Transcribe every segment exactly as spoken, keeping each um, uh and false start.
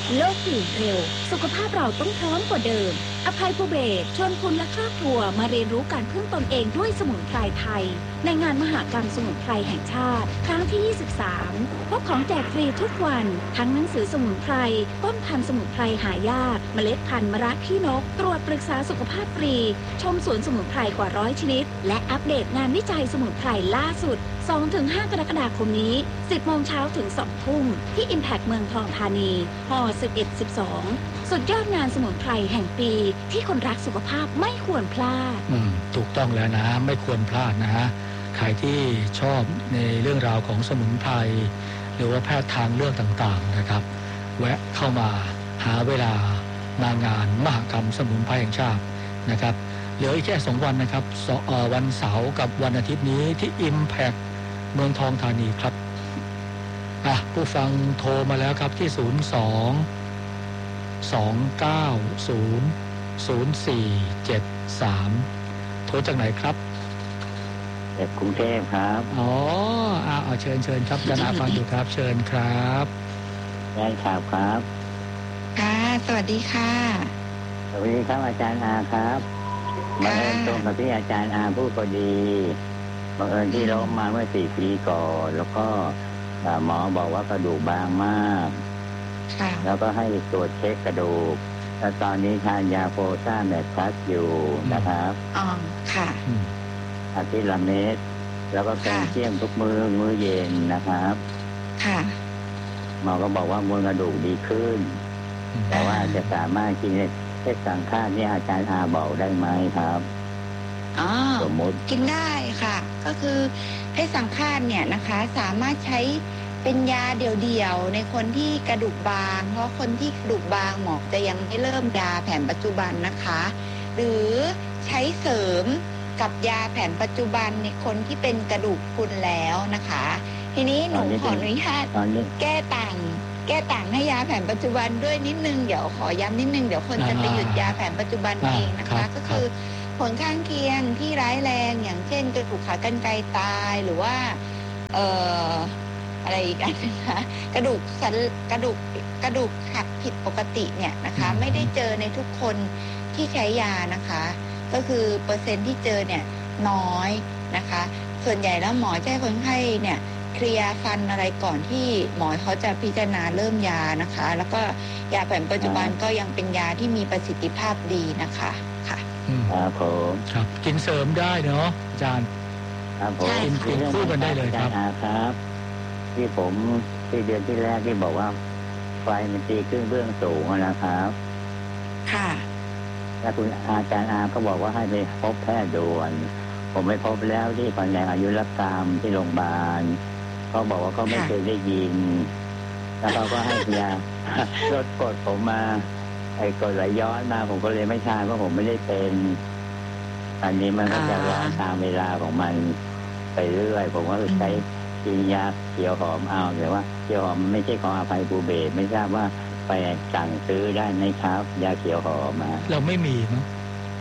โลกเปลี่ยนเร็วสุขภาพเราต้องพร้อมกว่าเดิมอภัยภูเบศรชวนคุณและครอบครัวมาเรียนรู้การพึ่งตนเองด้วยสมุนไพรไทยในงานมหกรรมสมุนไพรแห่งชาติครั้งที่ยี่สิบสามพบของแจกฟรีทุกวันทั้งหนังสือสมุนไพรต้นพันธุ์สมุนไพรหายากเมล็ดพันธุ์มะระขี้นกตรวจปรึกษาสุขภาพฟรีชมสวนสมุนไพรกว่าร้อยชนิดและอัปเดตงานวิจัยสมุนไพรล่าสุด สองถึงห้า กรกฎาคมนี้ สิบโมงเช้าถึง สองทุ่มที่ Impact เมืองทองธานีฮอสิบเอ็ด สิบสองสุดยอดงานสมุนไพรแห่งปีที่คนรักสุขภาพไม่ควรพลาดอืมถูกต้องแล้วนะไม่ควรพลาดนะฮะใครที่ชอบในเรื่องราวของสมุนไพรหรือว่าแพทย์ทางเลือกต่างๆนะครับแวะเข้ามาหาเวลามางานมหกรรมสมุนไพรแห่งชาตินะครับเหลืออีกแค่สองวันนะครับวันเสาร์กับวันอาทิตย์นี้ที่ Impact เมืองทองธานีครับอ่ะผู้ฟังโทรมาแล้วครับที่ศูนย์ สอง สอง เก้า ศูนย์ ศูนย์ สี่ เจ็ด สามโทรจากไหนครับจากกรุงเทพครับอ๋ออ่าเชิญเชิญครับอาจารย์อาฟังอยู่ครับเชิญครับได้ครับครับค่ะสวัสดีค่ะสวัสดีครับอาจารย์อาครับมาเริ่มต้นกับที่อาจารย์อาพูดพอดีบังเอิญที่ล้มมาเมื่อสี่ปีก่อนแล้วก็หมอบอกว่ากระดูกบางมากแล้วก็ให้ตรวจเช็คกระดูกแล้วตอนนี้ทานยาโฟซ่าแมทพัสอยู่นะครับอ๋อค่ะอาทิตย์ละเม็ดแล้วก็แกงเชี่ยมทุกมือมื้อเย็นนะครับค่ะหมอก็บอกว่ามวลกระดูกดีขึ้นแต่ว่าจะสามารถกินเพชรสังฆาตนี่อาจารย์อาบอกได้ไหมครับอ๋อสมมติกินได้ค่ะก็คือเพชรสังฆาตเนี่ยนะคะสามารถใช้เป็นยาเดี่ยวๆในคนที่กระดูกบางเพราะคนที่กระดูกบางหมอจะยังไม่เริ่มยาแผนปัจจุบันนะคะหรือใช้เสริมกับยาแผนปัจจุบันในคนที่เป็นกระดูกพรุนแล้วนะคะทีนี้หนูขออนุญาตแก้ต่างแก้ต่างให้ยาแผนปัจจุบันด้วยนิดนึงเดี๋ยวขอย้ำนิดนึงเดี๋ยวคนจะไปหยุดยาแผนปัจจุบันเองนะคะก็คือผลข้างเคียงที่ร้ายแรงอย่างเช่นกระดูกขากรรไกรตายหรือว่าเอ่ออะไรอีกอันนึงนะกระดูกสันกระดูกกระดูกหักผิดปกติเนี่ยนะคะไม่ได้เจอในทุกคนที่ใช้ยานะคะก็คือเปอร์เซ็นต์ที่เจอเนี่ยน้อยนะคะส่วนใหญ่แล้วหมอจะให้คนไข้เนี่ยเคลียร์ฟันอะไรก่อนที่หมอเขาจะพิจารณาเริ่มยานะคะแล้วก็ยาแผนปัจจุบันก็ยังเป็นยาที่มีประสิทธิภาพดีนะคะค่ะครับผมครับกินเสริมได้เนาะอาจารย์ครับผมกินกินคู่กันได้เลยครับครับที่ผมที่เดือนที่แรกที่บอกว่าไฟมันตีขึ้นเบื้องสูงนะครับค่ะแล้วคุณอาจารย์อาก็บอกว่าให้ไปพบแพทย์ด่วนผมไปพบแล้วที่แผนกอายุรกรรมที่โรงพยาบาลเขาบอกว่าเขาไม่เคยได้ยินแล้วเขาก็ให้ยาลดกรดผมมาไอ้กรดไหลย้อนมาผมก็เลยไม่ทานเพราะผมไม่ได้เป็นอันนี้มันก็จะร้อนตามเวลาของมันไปเรื่อยผมก็ใช้กินยาเขียวหอมเอาแต่ว่าเขียวหอมไม่ใช่ของอภัยภูเบศรไม่ทราบว่าไปสั่งซื้อได้ไหมครับยาเขียวหอมมาเราไม่มีเนาะ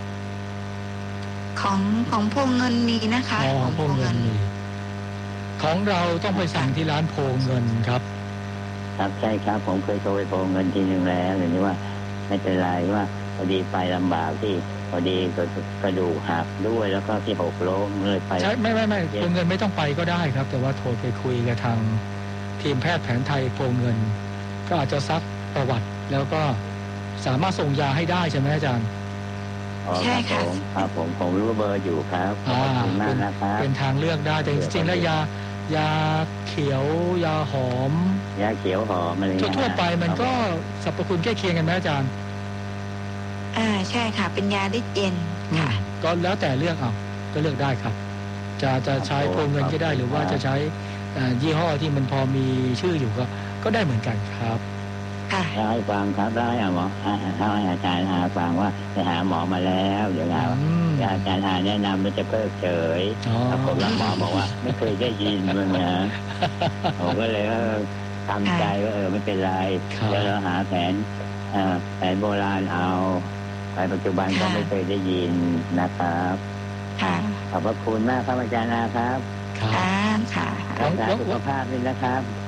ของของโพเงินมีนะคะของโพเงินมีของเราต้องไปสั่งที่ร้านโพเงินครับครับใช่ครับผมเคยโทรไปโพเงินทีนึงแล้วอย่างนี้ว่าไม่เป็นไรว่าพอดีไปลำบากที่พอดีกระดูกหักด้วยแล้วก็ที่หกล้มเลยไปใช่ไม่ไม่ไม่โพเงินไม่ต้องไปก็ได้ครับแต่ว่าโทรไปคุยกับทางทีมแพทย์แผนไทยโพเงินก็อาจจะซักประวัติแล้วก็สามารถส่งยาให้ได้ใช่ไหมอาจารย์ใช่ค่ะครับผมผมรู้เบอร์อยู่ครับขอบคุณมากนะครับเป็นทางเลือกได้แต่จริงๆแล้วยายาเขียวยาหอมยาเขียวหอมอะไรทั่วๆไปมันก็สรรพคุณใกล้เคียงกันไหมอาจารย์อ่าใช่ค่ะเป็นยาฤทธิ์เย็นค่ะก็แล้วแต่เลือกเอาก็เลือกได้ครับจะจะใช้โพเงินก็ได้หรือว่าจะใช้ยี่ห้อที่มันพอมีชื่ออยู่ก็ก็ได้เหมือนกันครับได้ฟังครับได้หมอถ้าอาจารย์อาฟังว่าไปหาหมอมาแล้วเดี๋ยวเราอาจารย์อาแนะนำมันจะเพิกเฉยแล้วผมแล้วหมอบอกว่าไม่เคยได้ยินมึงนะผมก็เลยว่าทำใจว่าเออไม่เป็นไรเดี๋ยวเราหาแผนแผนโบราณเอาไปปัจจุบันก็ไม่เคยได้ยินนะครับขอบพระคุณมากครับอาจารย์อาครับค่ะค่ะรักษาสุขภาพด้วยนะครับ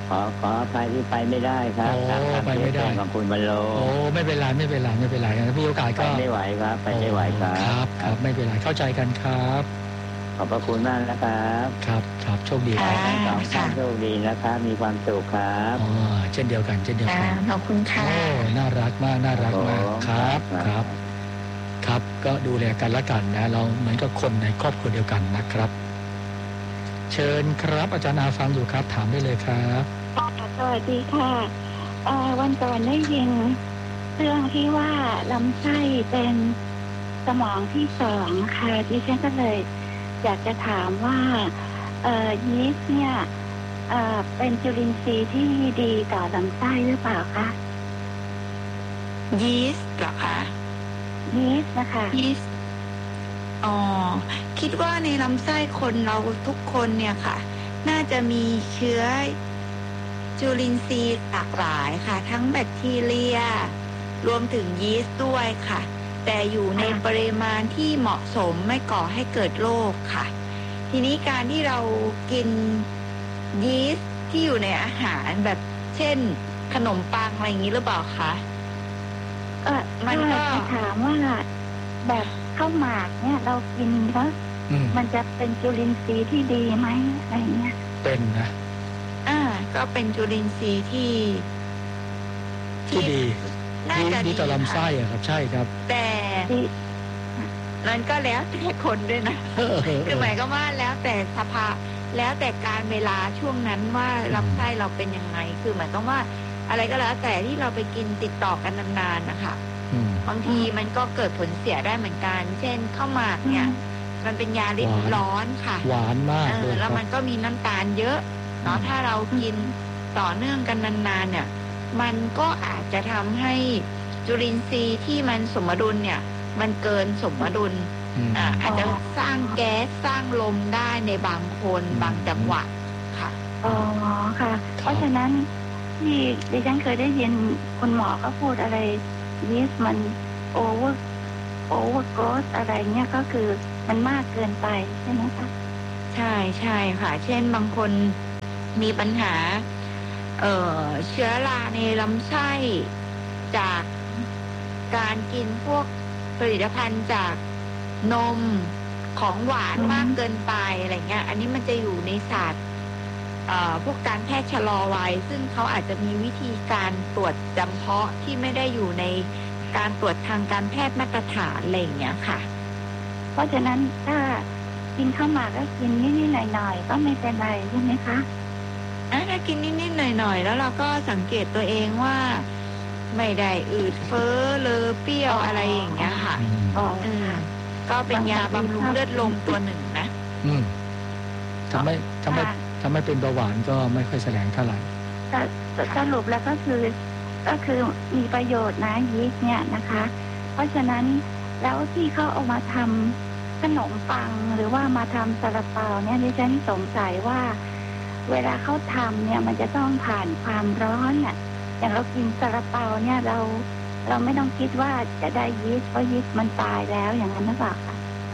ขอขออภัยที่ไปไม่ได้ครับโอ้ตามคำไปไม่ได้เรียกร้องของคุณบรรโลโอ้ไม่เป็นไรไม่เป็นไรไม่เป็นไรนะมีโอกาสไปก็ไม่ไหวครับ ไปไม่ไหวครัครับ บครับไม่เป็นไรเข้าใจกันครับขอบพระคุณมากนะครับครับครับโชคดีคค่ะรับทั้งสองท่านโชคดีนะครับ มีความสุขครับอ๋อเช่นเดียวกันเช่นเดียวค่ะกันขอบคุณค่ะโอ้น่ารักมากน่ารักมากครับครับ ครับก็ดูแลกันละกันนะเราเหมือนกับคนในครอบครัวเดียวกันนะครับ เชิญครับอาจารย์อาฟังอยู่ครับถามได้เลยครับสวัสดีค่ะเอ่อวันก่อนได้ยินเรื่องที่ว่าลำไส้เป็นสมองที่สองค่ะดิฉันก็เลยอยากจะถามว่าเอ่อยีสต์เนี่ยเอ่อเป็นจุลินทรีย์ที่ดีต่อลำไส้หรือเปล่าคะยีสต์เหรอคะยีสต์นะคะยีสต์อ๋อคิดว่าในลำไส้คนเราทุกคนเนี่ยค่ะ น่าจะมีเชื้อจุลินทรีย์หลากหลายค่ะ ทั้งแบคทีเรีย รวมถึงยีสต์ด้วยค่ะ แต่อยู่ในปริมาณที่เหมาะสมไม่ก่อให้เกิดโรคค่ะ ทีนี้การที่เรากินยีสต์ที่อยู่ในอาหารแบบเช่นขนมปังอะไรอย่างนี้หรือเปล่าคะเออมันก็จะถามว่าแบบข้าวหมากเนี่ยเรากินแล้วอืมมันจะเป็นจุลินทรีย์ที่ดีไหมอะไรเงี้ยเป็นนะอ่าก็เป็นจุลินทรีย์ที่ที่ดีน่าดีจะดีดีต่อลำไส้ค่ะอะครับใช่ครับแต่ดีมันก็แล้วแต่คนด้วยนะเออเออคือหมายก็ว่าแล้วแต่สภาแล้วแต่การเวลาช่วงนั้นว่าลำไส้เราเป็นยังไง คือหมายก็ว่า อะไรก็แล้วแต่ที่เราไปกินติดต่อกันนานๆนะคะอืมบางทีมันก็เกิดผลเสียได้เหมือนกัน เช่นข้าวหมากเนี่ย มันเป็นยาฤทธิ์ร้อนค่ะหวานมากเอเลอยคแล้รัวบมันก็มีน้ำตาลเยอะเนาะถ้าเรากินต่อเนื่องกันนานๆเนี่ย มันก็อาจจะทำให้จุลินทรีย์ที่มันสมดุลเนี่ย มันเกินสมดุลอืมอ่าอาจจะสร้างแก๊สสร้างลมได้ในบางคนอืมบางจังหวะค่ะอ๋อค่ะ เพราะฉะนั้นที่ดิฉันเคยได้ยินคุณหมอเขาพูดอะไรยีสต์มันโอเวอร์โอเวอร์โกรสอะไรเนี่ยก็คือมันมากเกินไปใช่ไหมคะใช่ใช่ค่ะ เช่นบางคนมีปัญหา เอ่อเชื้อราในลำไส้จากการกินพวกผลิตภัณฑ์จากนมของหวานมากเกินไปอะไรเงี้ย อันนี้มันจะอยู่ในศาสตร์เอ่อพวกการแพทย์ชะลอวัยซึ่งเขาอาจจะมีวิธีการตรวจจำเพาะที่ไม่ได้อยู่ในการตรวจทางการแพทย์มาตรฐานอะไรอย่างเงี้ยค่ะเพราะฉะนั้นถ้ากินข้าวหมากก็กินนิดๆหน่อยๆก็ไม่เป็นไรใช่ไหมคะอ่ะถ้ากินนิดๆหน่อยๆแล้วเราก็สังเกตตัวเองว่าไม่ได้อืดเฟ้อเลอเปรี้ยวอะไรอย่างเงี้ยค่ะอืมอ๋ออืมก็เป็นยาบำรุงเลือดลมตัวหนึ่งนะอืมถ้าไม่ถ้าไม่ถ้าไม่เป็นเบาหวานก็ไม่ค่อยแสดงเท่าไหร่แต่สรุปแล้วก็คือก็คือมีประโยชน์นะยีสต์เนี่ยนะคะ เพราะฉะนั้นแล้วที่เขาเอามาทำขนมปังหรือว่ามาทำซาลาเปาเนี่ยดิฉันสงสัยว่า เวลาเขาทำเนี่ยมันจะต้องผ่านความร้อนอ่ะอย่างเรากินซาลาเปาเนี่ยเราเราไม่ต้องคิดว่าจะได้ยีสต์เพราะยีสต์มันตายแล้วอย่างนั้นหรือเปล่าคะ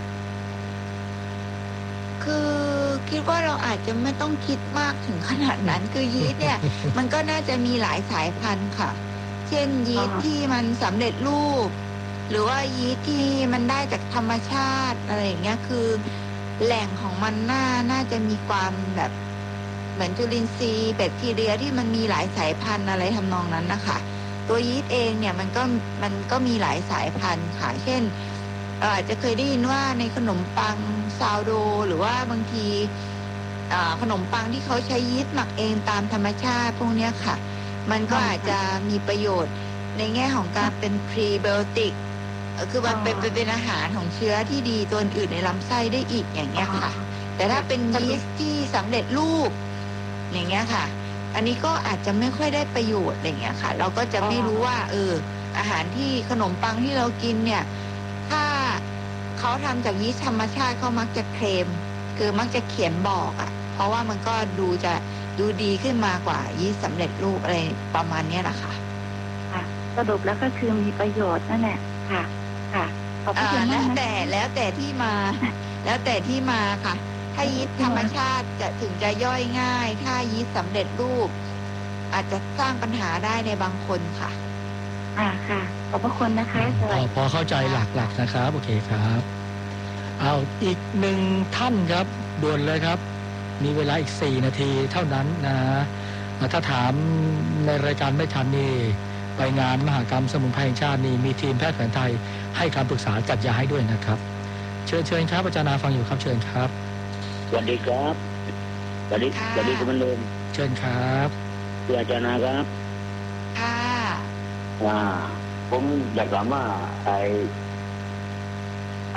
คือคิดว่าเราอาจจะไม่ต้องคิดมากถึงขนาดนั้น คือยีสต์เนี่ย มันก็น่าจะมีหลายสายพันธุ์ค่ะ เช่นยีสต์ที่มันสำเร็จรูป หรือว่ายีสต์ที่มันได้จากธรรมชาติอะไรอย่างเงี้ยคือแหล่งของมันน่าน่าจะมีความแบบเหมือนจุลินทรีย์แบคทีเรียที่มันมีหลายสายพันธุ์อะไรทำนองนั้นนะคะตัวยีสต์เองเนี่ยมันก็มันก็มีหลายสายพันธุ์ค่ะเช่นเอ่ออาจจะเคยได้ยินว่าในขนมปังซาวโดหรือว่าบางทีอ่าขนมปังที่เขาใช้ยีสต์หมักเองตามธรรมชาติพวกเนี้ยค่ะมันก็อาจจะมีประโยชน์ในแง่ของการเป็นพรีไบโอติกคือมันเป็นเป็นอาหารของเชื้อที่ดีตัวอื่นในลำไส้ได้อีกอย่างเงี้ยค่ะแต่ถ้าเป็นยีสต์ที่สำเร็จรูปอย่างเงี้ยค่ะอันนี้ก็อาจจะไม่ค่อยได้ประโยชน์อย่างเงี้ยค่ะเราก็จะไม่รู้ว่าเอออาหารที่ขนมปังที่เรากินเนี่ยถ้าเขาทำจากยีสต์ธรรมชาติเขามักจะเคลมคือมักจะเขียนบอกอ่ะเพราะว่ามันก็ดูจะดูดีขึ้นมากว่ายีสต์สำเร็จรูปอะไรประมาณเนี้ยแหละค่ะค่ะสรุปแล้วก็คือมีประโยชน์นั่นแหละค่ะค่ะขอบคุณอ่ามากแล้วนะแต่แล้วแต่ที่มา แล้วแต่ที่มาค่ะ ถ้ายีสต์ธรรมชาติจะถึงจะย่อยง่าย ถ้ายีสต์สำเร็จรูปอาจจะสร้างปัญหาได้ในบางคนค่ะอ่าค่ะ ขอบพระคุณนะคะสวัสดีพอเข้าใจหลักๆนะครับโอเคครับเอาอีกหนึ่งท่านครับด่วนเลยครับมีเวลาอีกสี่นาทีเท่านั้นนะถ้าถามในรายการไม่ทันนี่ไปงานมหกรรมสมุนไพรแห่งชาตินี่มีทีมแพทย์แผนไทยให้คำปรึกษาจัดยาให้ด้วยนะครับเชิญเชิญครับอาจารย์นาฟังอยู่ครับเชิญครับสวัสดีครับสวัสดีสวัสดีคุณบรรลุเชิญครับคืออาจารย์นะครับค่ะว่าผมอยากถามว่าไอไอ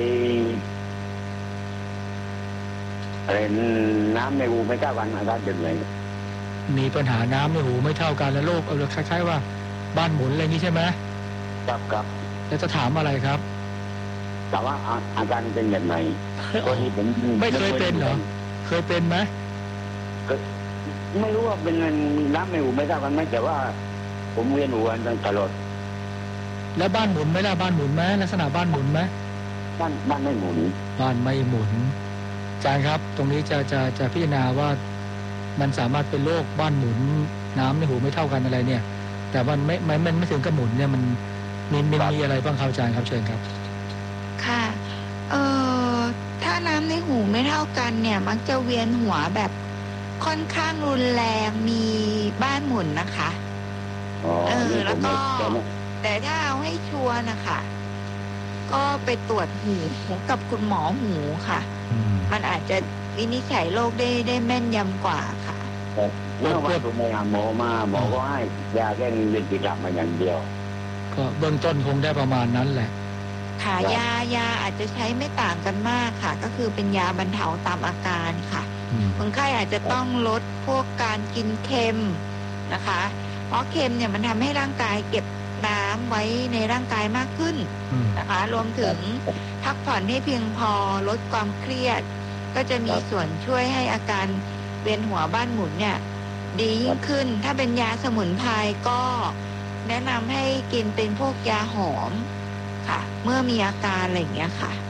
อะไรน้ำในหูไม่เท่ากันอาการเป็นไงมีปัญหาน้ำในหูไม่เท่ากันและโรคเอาคล้ายๆว่าบ้านหมุนอะไรนี้ใช่ไหมครับครับแล้วจะถามอะไรครับแต่ว่าอาการเป็นแบบไหนตอนนี้ผมไม่เคยเป็นเหรอเคยเป็นไหมไม่รู้ว่าเป็นน้ำในหูไม่เท่ากันไหมแต่ว่าผมเวียนหัวตลอดแล้วบ้านหมุนไหมล่ะบ้านหมุนไหมลักษณะบ้านหมุนไหมบ้านบ้านไม่หมุนบ้านไม่หมุนอาจารย์ครับตรงนี้จะจะจะพิจารณาว่ามันสามารถเป็นโรคบ้านหมุนน้ำในหูไม่เท่ากันอะไรเนี่ยแต่มันไม่ไม่มันไม่ถึงกับหมุนเนี่ยมันมีมีมีอะไรบ้างครับอาจารย์ครับเชิญครับค่ะเอ่อถ้าน้ำในหูไม่เท่ากันเนี่ยมักจะเวียนหัวแบบค่อนข้างรุนแรงมีบ้านหมุนนะคะเออแล้วก็แต่ถ้าเอาให้ชัวร์นะคะก็ไปตรวจหูกับคุณหมอหูค่ะมันอาจจะวินิจฉัยโรคได้ได้แม่นยำกว่าค่ะเมื่อวานผมไปหาหมอมาหมอก็ให้ยาแก้เวียนศีรษะมาอย่างเดียวก็เบื้องต้นคงได้ประมาณนั้นแหละค่ะยายาอาจจะใช้ไม่ต่างกันมากค่ะก็คือเป็นยาบรรเทาตามอาการค่ะคนไข้อาจจะต้องลดพวกการกินเค็มนะคะเพราะเค็มเนี่ยมันทำให้ร่างกายเก็บน้ำไว้ในร่างกายมากขึ้นนะคะรวมถึงพักผ่อนให้เพียงพอลดความเครียดก็จะมีส่วนช่วยให้อาการเวียนหัวบ้านหมุนเนี่ยดียิ่งขึ้นถ้าเป็นยาสมุนไพรก็แนะนำให้กินเป็นพวกยาหอมค่ะเมื่อมีอาการอะไรอย่างเงี้ยค่ะ